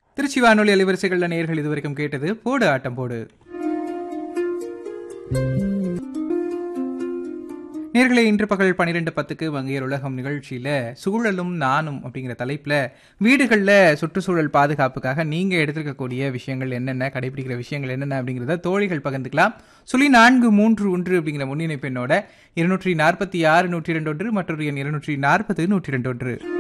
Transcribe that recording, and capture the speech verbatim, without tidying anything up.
திருச்சி வானொலி அலைவரிசைகள்ல நேயர்கள் இதுவரைக்கும் கேட்டது போடு ஆட்டம் போடு. நேயர்களே, இன்று பகல் பன்னிரெண்டு பத்துக்கு வங்கியர் உலகம் நிகழ்ச்சியில சூழலும் நானும் அப்படிங்கிற தலைப்புல வீடுகளில் சுற்றுச்சூழல் பாதுகாப்புக்காக நீங்க எடுத்துக்கக்கூடிய விஷயங்கள் என்னென்ன, கடைபிடிக்கிற விஷயங்கள் என்னென்ன அப்படிங்கிறத தோழிகள் பகிர்ந்துக்கலாம். சுழி நான்கு மூன்று ஒன்று அப்படிங்கிற முன்னிணைப்பு எண்ணோட இருநூற்றி நாற்பத்தி ஆறு நூற்றி இரண்டு ஒன்று மற்றொரு எண் இருநூற்றி நாற்பது நூற்றி இரண்டு ஒன்று.